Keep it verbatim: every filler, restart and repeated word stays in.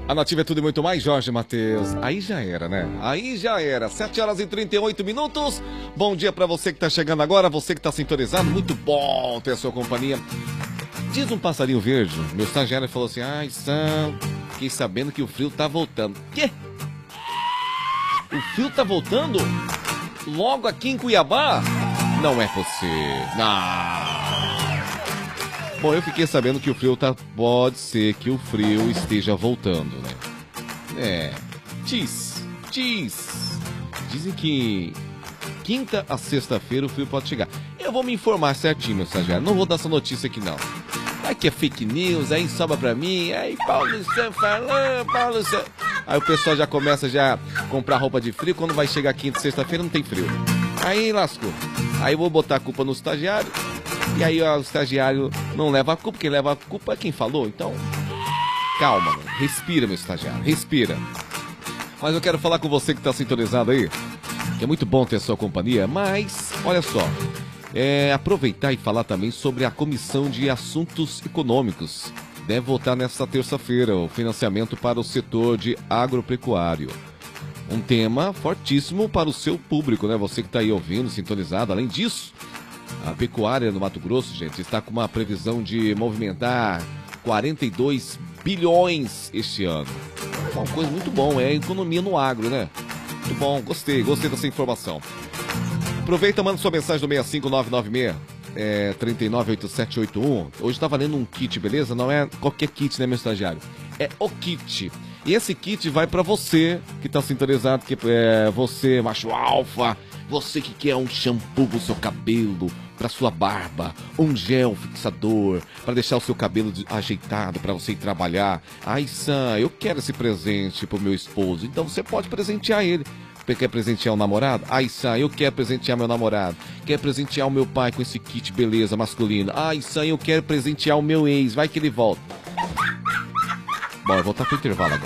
A Nativa é tudo e muito mais, Jorge Matheus. Aí já era, né? Aí já era. sete horas e trinta e oito minutos. Bom dia pra você que tá chegando agora, você que tá sintonizado. Muito bom ter a sua companhia. Diz um passarinho verde. Meu estagiário falou assim: ai, Sam, fiquei sabendo que o frio tá voltando. Quê? O frio tá voltando? Logo aqui em Cuiabá? Não é possível. Não. Bom, eu fiquei sabendo que o frio tá... Pode ser que o frio esteja voltando, né? É. Diz. Diz. Dizem que quinta a sexta-feira o frio pode chegar. Eu vou me informar certinho, meu estagiário. Não vou dar essa notícia aqui, não. Vai que é fake news, aí sobra pra mim. Aí Paulo Sam falou, Paulo Sam... Aí o pessoal já começa já a comprar roupa de frio. Quando vai chegar quinta e sexta-feira não tem frio. Aí lascou. Aí eu vou botar a culpa no estagiário. E aí ó, o estagiário não leva a culpa. Quem leva a culpa é quem falou. Então, calma, mano. Respira, meu estagiário. Respira. Mas eu quero falar com você que está sintonizado aí. Que é muito bom ter a sua companhia. Mas, olha só. É, aproveitar e falar também sobre a Comissão de Assuntos Econômicos. Deve voltar nesta terça-feira o financiamento para o setor de agropecuário. Um tema fortíssimo para o seu público, né? Você que está aí ouvindo, sintonizado. Além disso, a pecuária no Mato Grosso, gente, está com uma previsão de movimentar quarenta e dois bilhões este ano. Uma coisa muito bom, é a economia no agro, né? Muito bom, gostei, gostei dessa informação. Aproveita, manda sua mensagem no seis cinco nove nove seis. É, trinta e nove, oitenta e sete, oitenta e um. Hoje tá valendo um kit, beleza? Não é qualquer kit, né, meu estagiário? É o kit. E esse kit vai pra você que tá sintonizado, que é você, macho alfa, você que quer um shampoo pro seu cabelo, pra sua barba, um gel fixador, pra deixar o seu cabelo ajeitado pra você ir trabalhar. Ai, Sam, eu quero esse presente pro meu esposo. Então você pode presentear ele. Quer presentear o namorado? Ai, Sam, eu quero presentear meu namorado. Quer presentear o meu pai com esse kit beleza masculino? Ai, Sam, eu quero presentear o meu ex. Vai que ele volta. Bom, eu vou voltar pro intervalo agora.